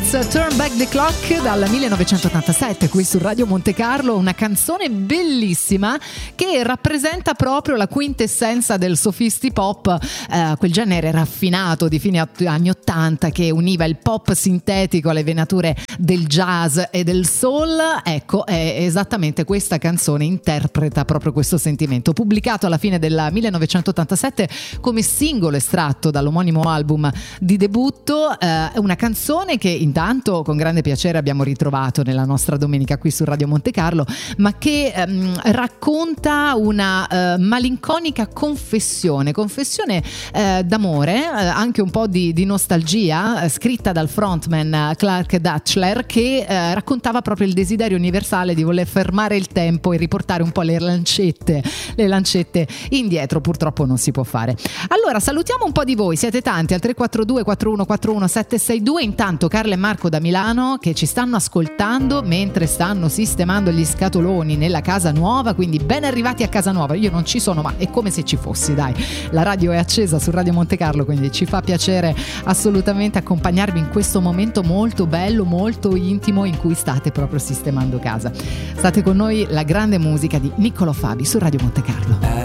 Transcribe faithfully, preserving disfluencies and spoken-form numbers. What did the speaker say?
Let's Turn Back the Clock dal millenovecentottantasette qui su Radio Monte Carlo, una canzone bellissima che rappresenta proprio la quintessenza del sofistipop, eh, quel genere raffinato di fine anni ottanta che univa il pop sintetico alle venature del jazz e del soul. Ecco, è esattamente questa canzone interpreta proprio questo sentimento. Pubblicato alla fine del millenovecentottantasette come singolo estratto dall'omonimo album di debutto, eh, è una canzone che intanto con grande piacere abbiamo ritrovato nella nostra domenica qui su Radio Monte Carlo, ma che ehm, racconta una eh, malinconica confessione, confessione eh, d'amore, eh, anche un po' di, di nostalgia, eh, scritta dal frontman Clark Dutchler, che eh, raccontava proprio il desiderio universale di voler fermare il tempo e riportare un po' le lancette, le lancette indietro. Purtroppo non si può fare. Allora salutiamo un po' di voi, siete tanti al tre quattro due quattro uno quattro uno sette sei due. Intanto Carla e Marco da Milano che ci stanno ascoltando mentre stanno sistemando gli scatoloni nella casa nuova, quindi ben arrivati a casa nuova. Io non ci sono, ma è come se ci fossi, dai, la radio è accesa su Radio Monte Carlo, quindi ci fa piacere assolutamente accompagnarvi in questo momento molto bello, molto intimo in cui state proprio sistemando casa. State con noi, la grande musica di Niccolò Fabi su Radio Monte Carlo.